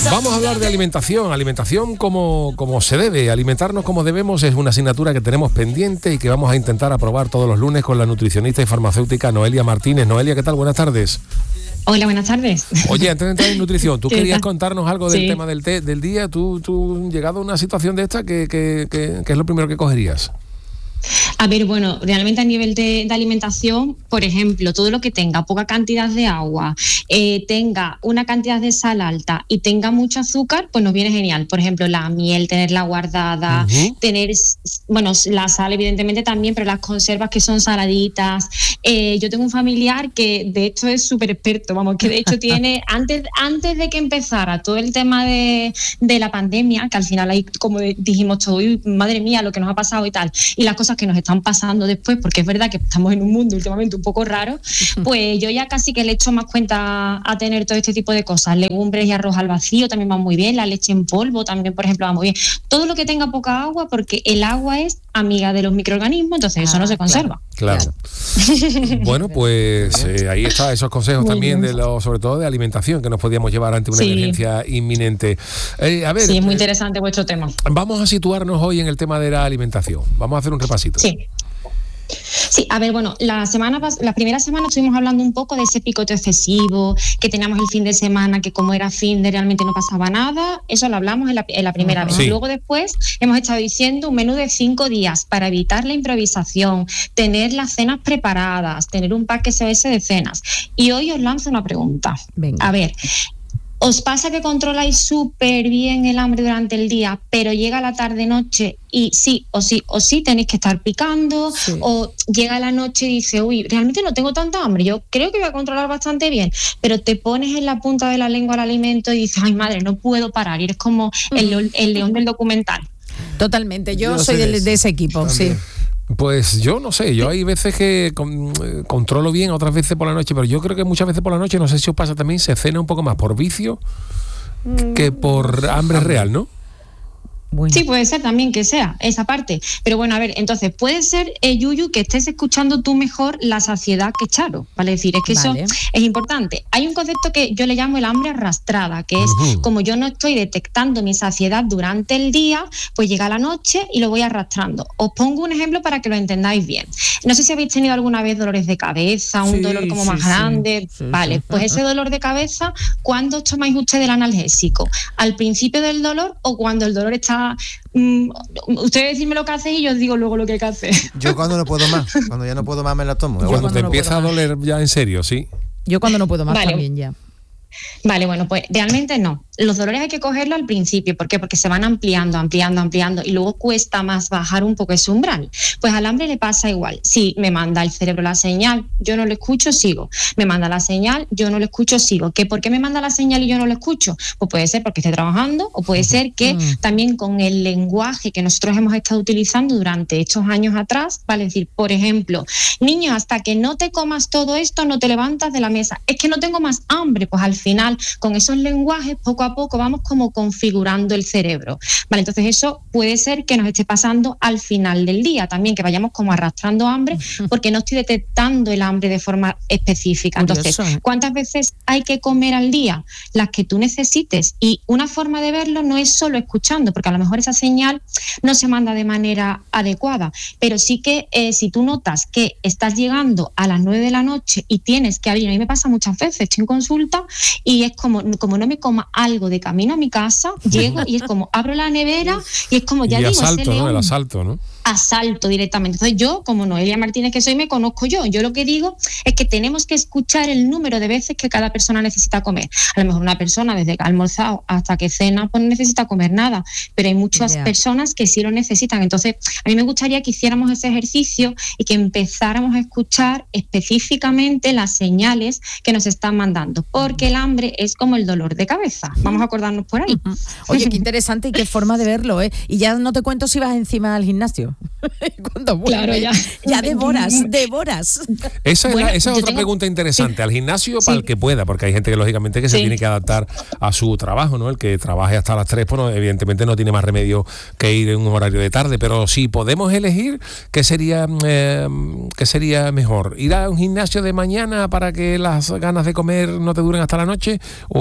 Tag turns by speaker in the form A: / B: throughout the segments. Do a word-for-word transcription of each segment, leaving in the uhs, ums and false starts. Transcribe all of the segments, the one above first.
A: Vamos a hablar de alimentación, alimentación como, como se debe, alimentarnos como debemos es una asignatura que tenemos pendiente y que vamos a intentar aprobar todos los lunes con la nutricionista y farmacéutica Noelia Martínez. Noelia, ¿qué tal? Buenas tardes.
B: Hola, buenas tardes.
A: Oye, antes de entrar en nutrición, tú querías
B: tal?
A: contarnos algo del
B: Sí.
A: tema del, té, del día. ¿Tú, tú llegado a una situación de esta, ¿qué, qué, qué, qué es lo primero que cogerías?
B: A ver, bueno, realmente a nivel de, de alimentación, por ejemplo, todo lo que tenga poca cantidad de agua, eh, tenga una cantidad de sal alta y tenga mucho azúcar, pues nos viene genial. Por ejemplo, la miel, tenerla guardada, uh-huh. tener, bueno, la sal evidentemente también, pero las conservas que son saladitas. Eh, yo tengo un familiar que de hecho es súper experto, vamos, que de hecho tiene, antes, antes de que empezara todo el tema de, de la pandemia, que al final ahí, como dijimos todo, madre mía, lo que nos ha pasado y tal, y las cosas que nos están pasando después, porque es verdad que estamos en un mundo últimamente un poco raro, pues yo ya casi que le echo más cuenta a tener todo este tipo de cosas. Legumbres y arroz al vacío también van muy bien, la leche en polvo también, por ejemplo, va muy bien. Todo lo que tenga poca agua, porque el agua es amiga de los microorganismos, entonces ah, eso no se conserva.
A: Claro. claro. Bueno, pues eh, ahí está, esos consejos muy también, de lo, sobre todo de alimentación, que nos podíamos llevar ante una sí. emergencia inminente. Eh, a ver,
B: sí, es muy interesante eh, vuestro tema.
A: Vamos a situarnos hoy en el tema de la alimentación. Vamos a hacer un repasito.
B: Sí. Sí, a ver, bueno, la semana la primera semana estuvimos hablando un poco de ese picoteo excesivo que teníamos el fin de semana, que como era fin de realmente no pasaba nada. Eso lo hablamos en la, en la primera vez. Sí. Luego después hemos estado diciendo un menú de cinco días para evitar la improvisación, tener las cenas preparadas, tener un pack S O S de cenas. Y hoy os lanzo una pregunta. Venga. A ver, ¿os pasa que controláis súper bien el hambre durante el día, pero llega la tarde-noche y sí o sí o sí tenéis que estar picando? Sí. O llega la noche y dices, uy, realmente no tengo tanta hambre, yo creo que voy a controlar bastante bien, pero te pones en la punta de la lengua el alimento y dices, ay madre, no puedo parar, y eres como uh-huh. el, el león del documental.
C: Totalmente, yo, yo soy de, de ese equipo, también. Sí.
A: Pues yo no sé, yo hay veces que con, eh, controlo bien, otras veces por la noche, pero yo creo que muchas veces por la noche, no sé si os pasa también, se cena un poco más por vicio que por hambre real, ¿no?
B: Bueno. Sí, puede ser también que sea esa parte. Pero bueno, a ver, entonces puede ser, eh, Yuyu, que estés escuchando tú mejor la saciedad que Charo. Vale, decir, es que vale. eso es importante. Hay un concepto que yo le llamo el hambre arrastrada, que es uh-huh. como yo no estoy detectando mi saciedad durante el día, pues llega la noche y lo voy arrastrando. Os pongo un ejemplo para que lo entendáis bien. No sé si habéis tenido alguna vez dolores de cabeza, un sí, dolor como sí, más sí, grande. Sí, vale, sí. pues ese dolor de cabeza, ¿cuándo tomáis ustedes el analgésico? ¿Al principio del dolor o cuando el dolor está Mm, ustedes decirme lo que hacen y yo os digo luego lo que hay que hacer?
D: Yo cuando no puedo más, cuando ya no puedo más me la tomo.
A: Cuando, cuando te
C: no
A: empieza a doler ya en serio, sí.
C: Yo cuando no puedo más vale. también ya.
B: Vale, bueno, pues realmente no. Los dolores hay que cogerlo al principio. ¿Por qué? Porque se van ampliando, ampliando, ampliando y luego cuesta más bajar un poco ese umbral. Pues al hambre le pasa igual. Si me manda el cerebro la señal, yo no lo escucho, sigo. Me manda la señal, yo no lo escucho, sigo. ¿Qué? ¿Por qué me manda la señal y yo no lo escucho? Pues puede ser porque esté trabajando o puede ser que mm. también con el lenguaje que nosotros hemos estado utilizando durante estos años atrás, vale decir, por ejemplo, niño, hasta que no te comas todo esto, no te levantas de la mesa. Es que no tengo más hambre. Pues al final, con esos lenguajes, poco a poco vamos como configurando el cerebro. Vale, entonces eso puede ser que nos esté pasando al final del día también, que vayamos como arrastrando hambre porque no estoy detectando el hambre de forma específica. Entonces, ¿cuántas veces hay que comer al día? Las que tú necesites. Y una forma de verlo no es solo escuchando, porque a lo mejor esa señal no se manda de manera adecuada, pero sí que eh, si tú notas que estás llegando a las nueve de la noche y tienes que abrir, a mí me pasa muchas veces, estoy en consulta y es como, como no me coma algo de camino a mi casa, llego y es como abro la nevera y es como ya
A: y
B: digo,
A: asalto,
B: ese león,
A: ¿no? El asalto, ¿no?
B: Asalto directamente. Entonces yo, como Noelia Martínez que soy, me conozco yo. Yo lo que digo es que tenemos que escuchar el número de veces que cada persona necesita comer. A lo mejor una persona desde que ha almorzado hasta que cena pues no necesita comer nada, pero hay muchas yeah. personas que sí lo necesitan. Entonces a mí me gustaría que hiciéramos ese ejercicio y que empezáramos a escuchar específicamente las señales que nos están mandando, porque el hambre es como el dolor de cabeza. Vamos a acordarnos por ahí.
C: Oye, qué interesante y qué forma de verlo, ¿eh? Y ya no te cuento si vas encima al gimnasio. Cuando vuelve, claro, ya, ya devoras, devoras.
A: Esa es, bueno, la, esa es otra tengo... pregunta interesante. Al gimnasio, sí. Para el que pueda, porque hay gente que lógicamente que se sí. tiene que adaptar a su trabajo, ¿no? El que trabaje hasta las tres, pues no, evidentemente no tiene más remedio que ir en un horario de tarde, pero si podemos elegir, ¿qué sería, eh, qué sería mejor? ¿Ir a un gimnasio de mañana para que las ganas de comer no te duren hasta la noche?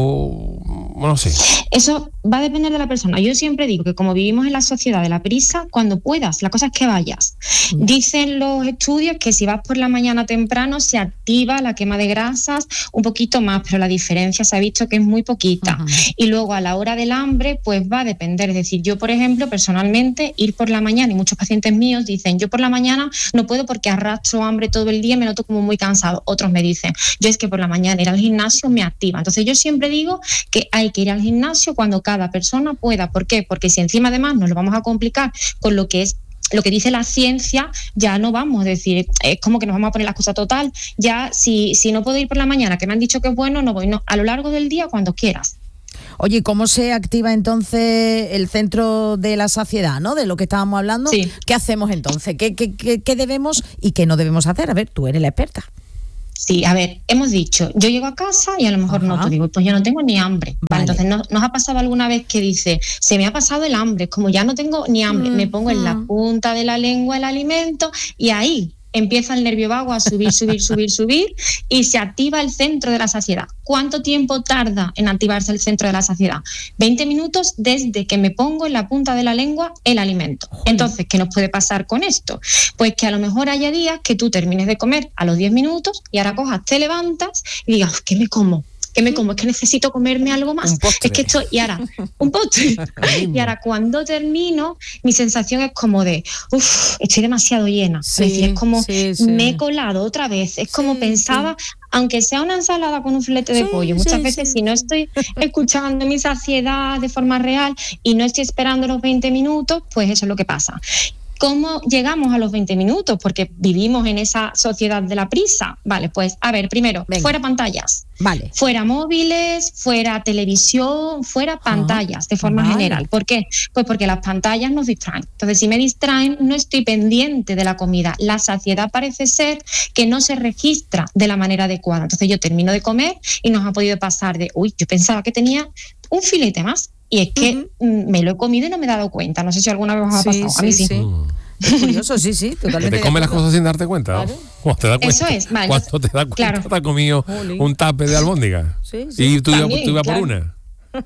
A: O no sé.
B: Eso va a depender de la persona. Yo siempre digo que como vivimos en la sociedad de la prisa, cuando puedas, la cosa es que vayas. Dicen los estudios que si vas por la mañana temprano se activa la quema de grasas un poquito más, pero la diferencia se ha visto que es muy poquita. Uh-huh. Y luego a la hora del hambre, pues va a depender. Es decir, yo, por ejemplo, personalmente, ir por la mañana, y muchos pacientes míos dicen, yo por la mañana no puedo porque arrastro hambre todo el día y me noto como muy cansado. Otros me dicen, yo es que por la mañana ir al gimnasio me activa. Entonces yo siempre digo que hay que ir al gimnasio cuando cada persona pueda. ¿Por qué? Porque si encima además nos lo vamos a complicar con lo que es lo que dice la ciencia, ya no vamos a decir, es como que nos vamos a poner la excusa total, ya si, si no puedo ir por la mañana, que me han dicho que es bueno, no voy, no, a lo largo del día cuando quieras.
C: Oye, ¿cómo se activa entonces el centro de la saciedad, ¿no? De lo que estábamos hablando. Sí. ¿Qué hacemos entonces? ¿Qué, qué, qué, qué debemos y qué no debemos hacer? A ver, tú eres la experta.
B: Sí, a ver, hemos dicho, yo llego a casa y a lo mejor Ajá. no, te digo, pues yo no tengo ni hambre. Vale. Vale, entonces, ¿no, ¿nos ha pasado alguna vez que dice, se me ha pasado el hambre, como ya no tengo ni hambre, mm, me pongo mm. en la punta de la lengua el alimento y ahí empieza el nervio vago a subir, subir, subir, subir y se activa el centro de la saciedad. ¿Cuánto tiempo tarda en activarse el centro de la saciedad? veinte minutos desde que me pongo en la punta de la lengua el alimento. Entonces, ¿qué nos puede pasar con esto? Pues que a lo mejor haya días que tú termines de comer a los diez minutos y ahora cojas, te levantas y digas, ¿qué me como? ¿Qué me como? Es que necesito comerme algo más. Es que estoy, y ahora, un postre. Y ahora cuando termino, mi sensación es como de, uff, estoy demasiado llena. Sí, es decir, es como, sí, sí. me he colado otra vez. Es como sí, pensaba, sí. aunque sea una ensalada con un filete de sí, pollo, muchas sí, veces sí. si no estoy escuchando mi saciedad de forma real y no estoy esperando los veinte minutos, pues eso es lo que pasa. ¿Cómo llegamos a los veinte minutos? Porque vivimos en esa sociedad de la prisa. Vale, pues, a ver, primero, Venga. fuera pantallas. Vale. Fuera móviles, fuera televisión, fuera pantallas, de forma vale. general. ¿Por qué? Pues porque las pantallas nos distraen. Entonces, si me distraen, no estoy pendiente de la comida. La saciedad parece ser que no se registra de la manera adecuada. Entonces, yo termino de comer y nos ha podido pasar de, uy, yo pensaba que tenía un filete más. Y es que uh-huh. me lo he comido y no me he dado cuenta. No sé si alguna vez os ha pasado.
C: Sí,
B: a mí sí.
C: sí. Es curioso, sí, sí, totalmente.
A: ¿Te comes las cosas sin darte cuenta? ¿Vale? ¿Cuándo te das cuenta?
B: Eso es, vale.
A: ¿Cuándo te das cuenta? Claro. ¿Te has comido Jolín. un tape de albóndiga?
C: Sí, sí.
A: Y tú ibas iba
B: claro.
A: por una.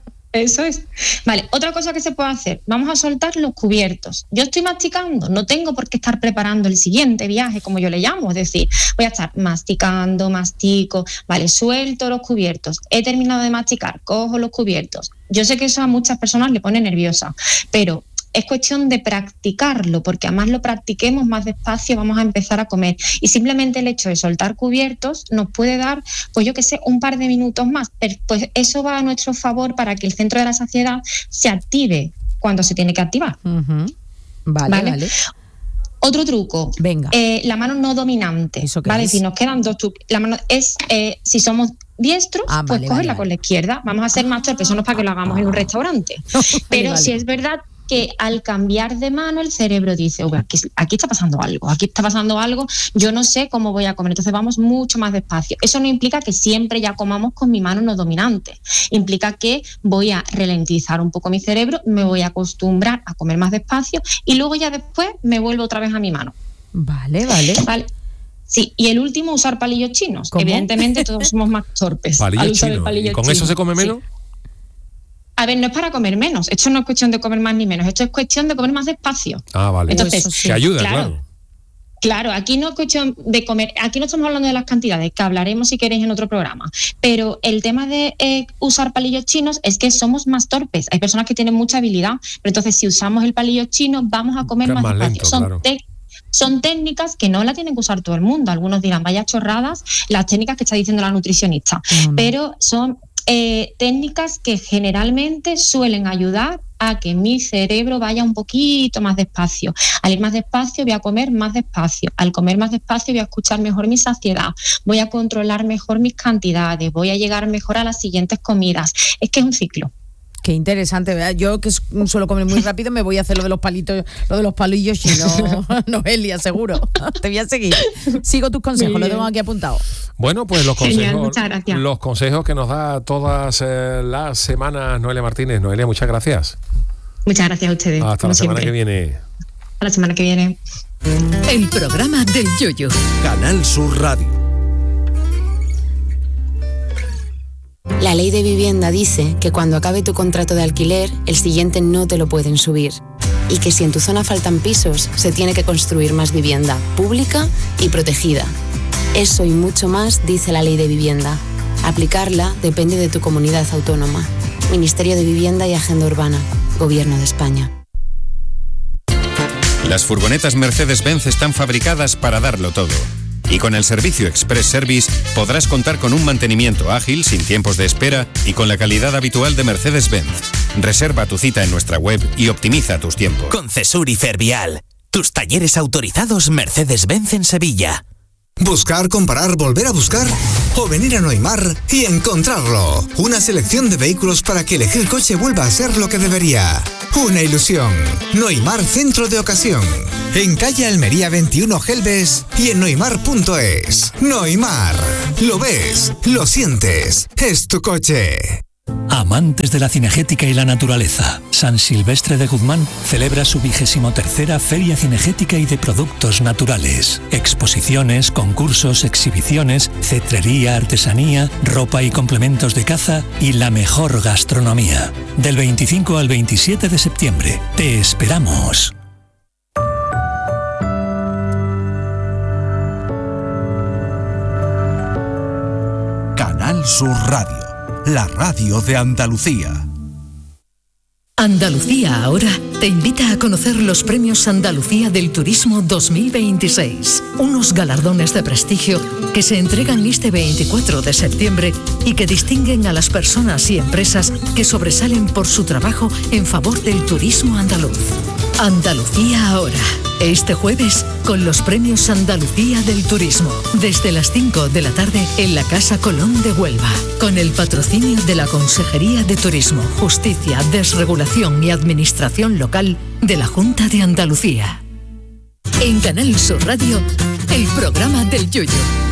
B: Eso es. Vale, otra cosa que se puede hacer, vamos a soltar los cubiertos. Yo estoy masticando, no tengo por qué estar preparando el siguiente viaje, como yo le llamo, es decir, voy a estar masticando, mastico, vale, suelto los cubiertos, he terminado de masticar, cojo los cubiertos. Yo sé que eso a muchas personas le pone nerviosa, pero es cuestión de practicarlo, porque a más lo practiquemos, más despacio vamos a empezar a comer. Y simplemente el hecho de soltar cubiertos nos puede dar, pues yo qué sé, un par de minutos más. Pues eso va a nuestro favor para que el centro de la saciedad se active cuando se tiene que activar.
C: Uh-huh. Vale, vale, vale.
B: Otro truco,
C: Venga.
B: Eh, la mano no dominante.
C: ¿Eso qué
B: vale,
C: es?
B: si nos quedan dos trucos. La mano es, eh, si somos diestros,
C: ah,
B: pues
C: vale,
B: cogerla
C: vale,
B: con
C: vale.
B: la izquierda. Vamos a ser más torpes, eso no es para que lo hagamos en un restaurante.
C: vale,
B: Pero
C: vale.
B: si es verdad que al cambiar de mano el cerebro dice, oh, aquí, aquí está pasando algo, aquí está pasando algo, yo no sé cómo voy a comer, entonces vamos mucho más despacio. Eso no implica que siempre ya comamos con mi mano no dominante, implica que voy a ralentizar un poco mi cerebro, me voy a acostumbrar a comer más despacio y luego ya después me vuelvo otra vez a mi mano.
C: Vale, vale.
B: Vale. Sí, y el último, usar palillos chinos.
C: ¿Cómo?
B: Evidentemente todos somos más torpes
A: Palillos
B: al usar
A: chinos.
B: el palillo
A: ¿Y con
B: chino.
A: eso se come menos?
B: Sí. A ver, no es para comer menos, esto no es cuestión de comer más ni menos, esto es cuestión de comer más despacio.
A: Ah, vale.
B: Entonces,
A: eso sí. Que ayuda,
B: claro.
A: claro.
B: Claro, aquí no es cuestión de comer, aquí no estamos hablando de las cantidades, que hablaremos si queréis en otro programa, pero el tema de eh, usar palillos chinos es que somos más torpes. Hay personas que tienen mucha habilidad, pero entonces si usamos el palillo chino vamos a comer más,
A: más
B: despacio.
A: lento,
B: Son
A: claro.
B: te- Son técnicas que no la tienen que usar todo el mundo. Algunos dirán, vaya chorradas, las técnicas que está diciendo la nutricionista. No, no. Pero son eh, técnicas que generalmente suelen ayudar a que mi cerebro vaya un poquito más despacio. Al ir más despacio voy a comer más despacio. Al comer más despacio voy a escuchar mejor mi saciedad. Voy a controlar mejor mis cantidades. Voy a llegar mejor a las siguientes comidas. Es que es un ciclo.
C: Qué interesante, ¿verdad? Yo que suelo comer muy rápido me voy a hacer lo de los palitos, lo de los palillos y no, Noelia, seguro. Te voy a seguir. Sigo tus consejos, lo tengo aquí apuntado.
A: Bueno, pues los consejos,
B: Genial, muchas gracias.
A: los consejos que nos da todas eh, las semanas Noelia Martínez. Noelia, muchas gracias.
B: Muchas gracias a ustedes.
A: Hasta la semana que viene.
B: Hasta la semana que viene.
E: El programa del Yoyo.
F: Canal Sur Radio.
G: La ley de vivienda dice que cuando acabe tu contrato de alquiler, el siguiente no te lo pueden subir. Y que si en tu zona faltan pisos, se tiene que construir más vivienda, pública y protegida. Eso y mucho más dice la ley de vivienda. Aplicarla depende de tu comunidad autónoma. Ministerio de Vivienda y Agenda Urbana. Gobierno de España.
H: Las furgonetas Mercedes-Benz están fabricadas para darlo todo. Y con el servicio Express Service podrás contar con un mantenimiento ágil, sin tiempos de espera y con la calidad habitual de Mercedes-Benz. Reserva tu cita en nuestra web y optimiza tus tiempos.
I: Concesur y Fervial, tus talleres autorizados Mercedes-Benz en Sevilla.
J: Buscar, comparar, volver a buscar o venir a Noimar y encontrarlo. Una selección de vehículos para que elegir coche vuelva a ser lo que debería. Una ilusión. Noimar Centro de Ocasión. En calle Almería veintiuno Gelbes y en noimar punto es. Noimar. Lo ves, lo sientes. Es tu coche.
K: Amantes de la cinegética y la naturaleza, San Silvestre de Guzmán celebra su vigésimo tercera Feria Cinegética y de Productos Naturales. Exposiciones, concursos, exhibiciones, cetrería, artesanía, ropa y complementos de caza y la mejor gastronomía. Del veinticinco al veintisiete de septiembre. Te esperamos.
F: Canal Sur Radio. La radio de Andalucía.
E: Andalucía Ahora te invita a conocer los Premios Andalucía del Turismo dos mil veintiséis, unos galardones de prestigio que se entregan este veinticuatro de septiembre y que distinguen a las personas y empresas que sobresalen por su trabajo en favor del turismo andaluz. Andalucía Ahora, este jueves con los Premios Andalucía del Turismo, desde las cinco de la tarde en la Casa Colón de Huelva, con el patrocinio de la Consejería de Turismo, Justicia, Desregulación y Administración Local de la Junta de Andalucía. En Canal Sur Radio, el programa del Yoyo.